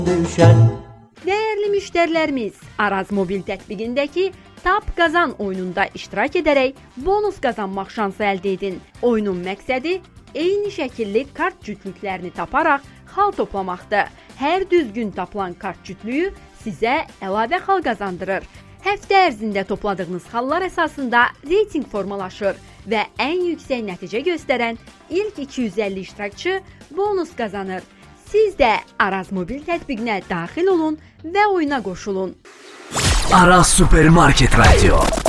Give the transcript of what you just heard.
Değerli müşterilerimiz, Araz Mobil tətbiqindəki Tap Qazan oyununda iştirak edərək bonus qazanmaq şansı əldə edin. Oyunun məqsədi eyni şəkilli kart cütlüklərini taparaq xal toplamaqdır. Hər düzgün tapılan kart cütlüyü sizə əlavə xal qazandırır. Həftə ərzində topladığınız xallar əsasında reyting formalaşır və ən yüksək nəticə göstərən ilk 250 iştirakçı bonus qazanır. Siz də Araz Mobil tətbiqinə daxil olun və oyuna qoşulun. Araz Supermarket Radio.